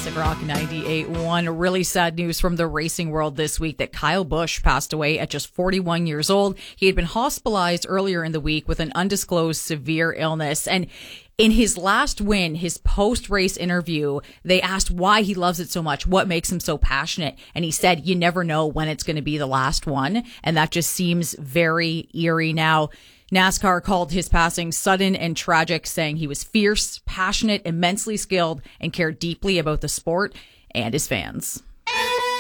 Classic Rock 98.1. Really sad news from the racing world this week that Kyle Busch passed away at just 41 years old. He had been hospitalized earlier in the week with an undisclosed severe illness. And in his last win, his post-race interview, they asked why he loves it so much, what makes him so passionate. And he said, you never know when it's going to be the last one. And that just seems very eerie now. NASCAR called his passing sudden and tragic, saying he was fierce, passionate, immensely skilled, and cared deeply about the sport and his fans.